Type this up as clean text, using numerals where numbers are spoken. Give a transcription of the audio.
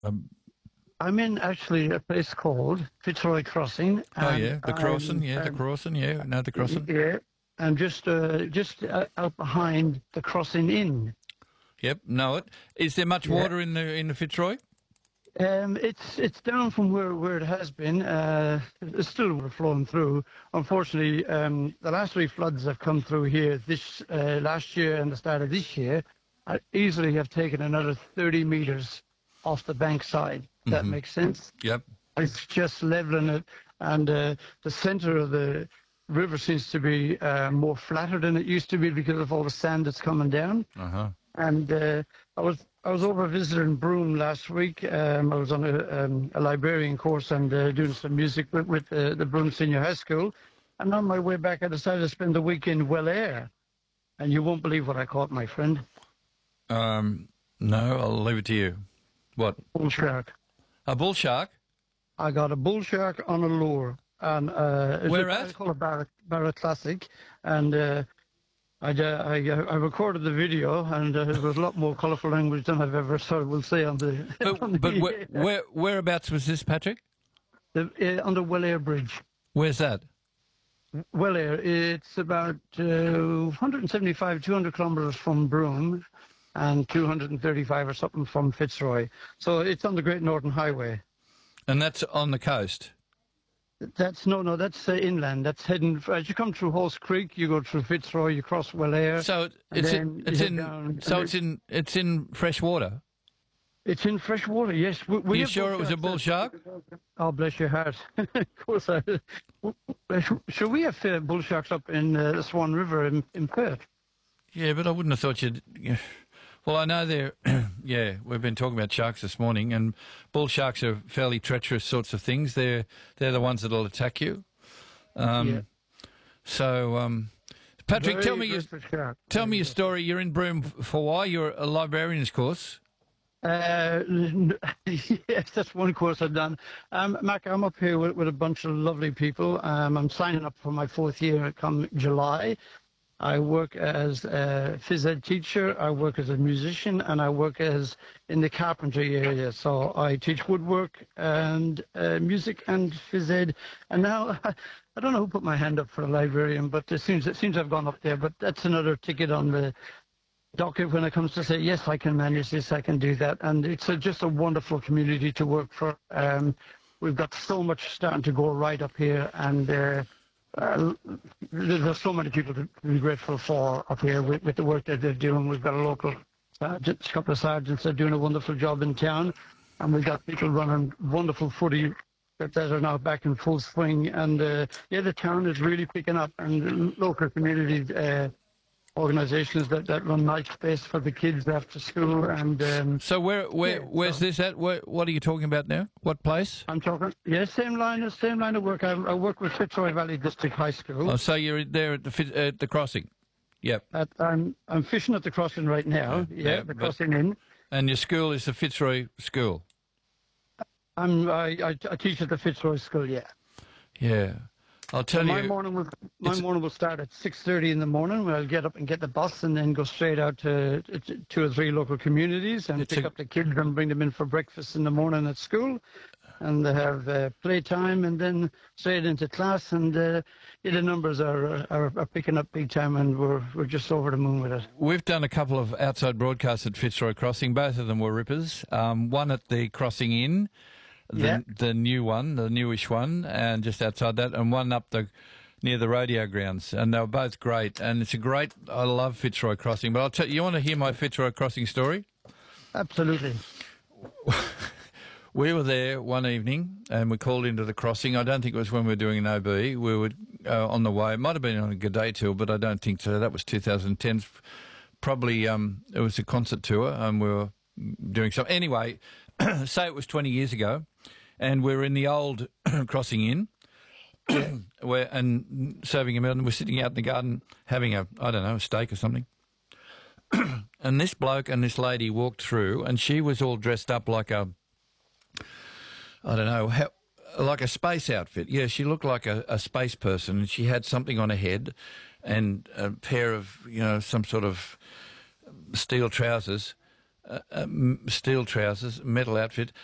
Um, I'm in actually a place called Fitzroy Crossing, oh and yeah, the crossing. Yeah, the crossing. Yeah, no, the crossing. yeah, I'm just out behind the Crossing Inn. Yep, know it. Is there much Yeah. water in the Fitzroy? It's down from where it has been. It's still flowing through. Unfortunately, the last three floods that have come through here this last year and the start of this year, I easily have taken another 30 meters off the bank side. That Mm-hmm. makes sense. Yep. It's just leveling it, and the center of the river seems to be more flatter than it used to be because of all the sand that's coming down. Uh huh. And I was over visiting Broome last week. I was on a librarian course and doing some music with the Broome Senior High School. And on my way back, I decided to spend the week in Well. And you won't believe what I caught, my friend. No, I'll leave it to you. What? Bull shark. A bull shark? I got a bull shark on a lure. And Where at? I call it Barra Classic. And I recorded the video, and it was a lot more colourful language than I've ever heard. We'll say on the But whereabouts was this, Patrick? On the Well Bridge. Where's that? Well it's about 175, 200 kilometres from Broome, and 235 or something from Fitzroy. So it's on the Great Northern Highway. And that's on the coast. That's inland. That's heading as you come through Horse Creek. You go through Fitzroy. You cross Well. So it's in fresh water. It's in fresh water. Yes. Are you sure it was a bull shark? Oh, bless your heart. Of course. Sure, we have bull sharks up in the Swan River in Perth. Yeah, but I wouldn't have thought you'd. Well, I know they're. Yeah, we've been talking about sharks this morning, and bull sharks are fairly treacherous sorts of things. They're the ones that'll attack you. Yeah. So, Patrick, Very tell me your story. You're in Broome for why? You're a librarian's course. Yes, that's one course I've done. Mac, I'm up here with a bunch of lovely people. I'm signing up for my fourth year come July. I work as a phys ed teacher, I work as a musician, and I work as in the carpentry area. So I teach woodwork and music and phys ed. And now, I don't know who put my hand up for a librarian, but it seems I've gone up there. But that's another ticket on the docket when it comes to say, yes, I can manage this, I can do that. And it's just a wonderful community to work for. We've got so much starting to go right up here, and there's so many people to be grateful for up here with the work that they're doing. We've got a local sergeant, a couple of sergeants that are doing a wonderful job in town, and we've got people running wonderful footy that are now back in full swing. And the town is really picking up, and local community organisations that run night space for the kids after school. And so where's this at? What are you talking about now? What place? I'm talking, same line of work. I work with Fitzroy Valley District High School. Oh, so you're there at the crossing? Yep. I'm fishing at the crossing right now. The crossing in. And your school is the Fitzroy School? I teach at the Fitzroy School. Yeah. Yeah. I'll tell you. My morning will start at 6:30 in the morning, where I'll get up and get the bus, and then go straight out to 2 or 3 local communities and pick up the kids and bring them in for breakfast in the morning at school, and they have playtime, and then straight into class. And the numbers are picking up big time, and we're just over the moon with it. We've done a couple of outside broadcasts at Fitzroy Crossing. Both of them were rippers. One at the Crossing Inn. The new one, the newish one, and just outside that, and one up near the rodeo grounds, and they were both great. And I love Fitzroy Crossing. But I'll tell you, you want to hear my Fitzroy Crossing story? Absolutely. We were there one evening, and we called into the crossing. I don't think it was when we were doing an OB. We were on the way. It might have been on a G'day tour, but I don't think so. That was 2010. Probably it was a concert tour, and we were doing something. Anyway, say it was 20 years ago, and we're in the old Crossing Inn, and serving a meal, and we're sitting out in the garden having a steak or something. And this bloke and this lady walked through, and she was all dressed up like like a space outfit. Yeah, she looked like a space person, and she had something on her head and a pair of, some sort of steel trousers, metal outfit,